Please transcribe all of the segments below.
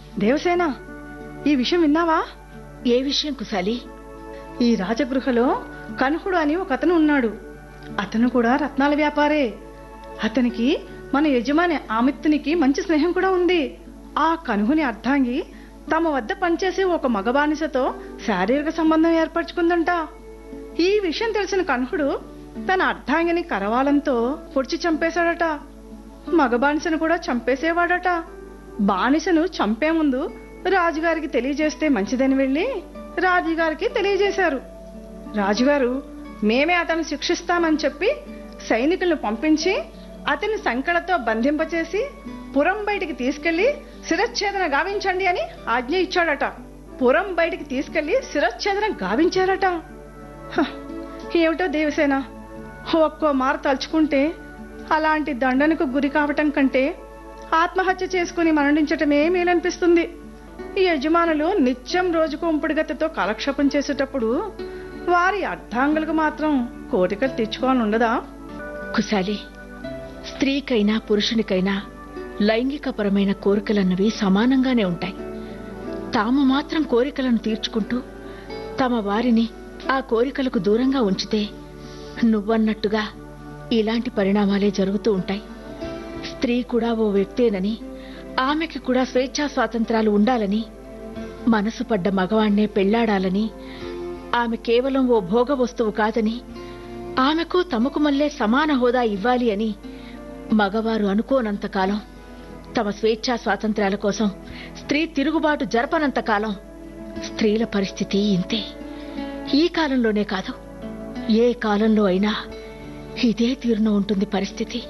దేవసేన, ఈ విషయం విన్నావా? ఏ విషయం కుశాలి? ఈ రాజగృహలో కనుహుడు అని ఒక అతను ఉన్నాడు. అతను కూడా రత్నాల వ్యాపారే. అతనికి మన యజమాని ఆమిత్తునికి మంచి స్నేహం కూడా ఉంది. ఆ కనుహుని అర్ధాంగి తమ వద్ద పనిచేసే ఒక మగ బానిసతో శారీరక సంబంధం ఏర్పరచుకుందంట. ఈ విషయం తెలిసిన కనుహుడు తన అర్ధాంగిని కరవాలంతో పొడిచి చంపేశాడట. మగ బానిసను కూడా చంపేసేవాడట. బానిసను చంపే ముందు రాజుగారికి తెలియజేస్తే మంచిదని వెళ్లి రాజుగారికి తెలియజేశారు. రాజుగారు మేమే అతను శిక్షిస్తామని చెప్పి సైనికులను పంపించి అతని సంకలతో బంధింపచేసి పురం బయటికి తీసుకెళ్లి శిరచ్ఛేదన గావించండి అని ఆజ్ఞ ఇచ్చాడట. పురం బయటికి తీసుకెళ్లి శిరచ్ఛేదన గావించారట. ఏమిటో దేవసేన, ఒక్కో మారు తలుచుకుంటే అలాంటి దండనకు గురి కావటం కంటే ఆత్మహత్య చేసుకుని మరణించటమే మేలనిపిస్తుంది. ఈ యజమానులు నిత్యం రోజుకు ఉంపుడుగత్తెతో కాలక్షేపం చేసేటప్పుడు వారి అర్ధాంగులకు మాత్రం కోరికలు తెచ్చుకోవాలని ఉండదా? కుశాలి, స్త్రీకైనా పురుషునికైనా లైంగికపరమైన కోరికలన్నవి సమానంగానే ఉంటాయి. తాము మాత్రం కోరికలను తీర్చుకుంటూ తమ వారిని ఆ కోరికలకు దూరంగా ఉంచితే నువ్వన్నట్టుగా ఇలాంటి పరిణామాలే జరుగుతూ ఉంటాయి. స్త్రీ కూడా ఓ వ్యక్తేనని, ఆమెకి కూడా స్వేచ్ఛా స్వాతంత్రాలు ఉండాలని, మనసు పడ్డ మగవాణ్ణే పెళ్లాడాలని, ఆమె కేవలం ఓ భోగ వస్తువు కాదని, ఆమెకు తమకు మళ్ళే సమాన హోదా ఇవ్వాలి అని మగవారు అనుకోనంతకాలం, తమ స్వేచ్ఛా స్వాతంత్ర్యాల కోసం స్త్రీ తిరుగుబాటు జరపనంతకాలం స్త్రీల పరిస్థితి ఇంతే. ఈ కాలంలోనే కాదు, ఏ కాలంలో అయినా ఇదే తీరున ఉంటుంది పరిస్థితి.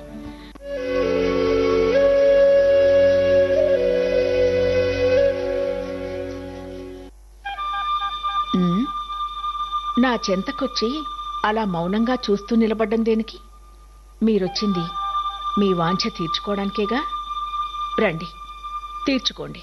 నా చెంతకొచ్చి అలా మౌనంగా చూస్తూ నిలబడ్డం దేనికి? మీరొచ్చింది మీ వాంఛ తీర్చుకోవడానికేగా. రండి, తీర్చుకోండి.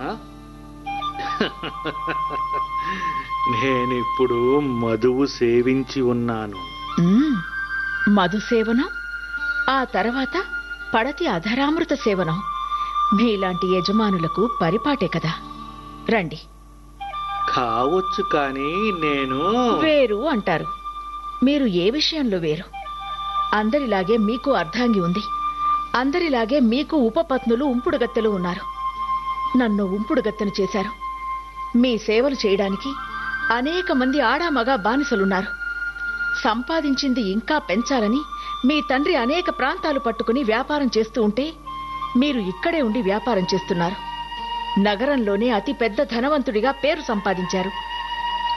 నేనిప్పుడు మధువు సేవించి ఉన్నాను. మధు సేవనం, ఆ తర్వాత పడతి అధరామృత సేవనం మీలాంటి యజమానులకు పరిపాటే కదా. రండి. కావచ్చు, కానీ నేను వేరు అంటారు. మీరు ఏ విషయంలో వేరు? అందరిలాగే మీకు అర్ధాంగి ఉంది. అందరిలాగే మీకు ఉపపత్నులు, ఉంపుడుగత్తెలు ఉన్నారు. నన్ను ఉంపుడుగత్తెను చేశారు. మీ సేవలు చేయడానికి అనేక మంది ఆడామగా బానిసలున్నారు. సంపాదించింది ఇంకా పెంచాలని మీ తండ్రి అనేక ప్రాంతాలు పట్టుకుని వ్యాపారం చేస్తూ ఉంటే మీరు ఇక్కడే ఉండి వ్యాపారం చేస్తున్నారు. నగరంలోనే అతి పెద్ద ధనవంతుడిగా పేరు సంపాదించారు.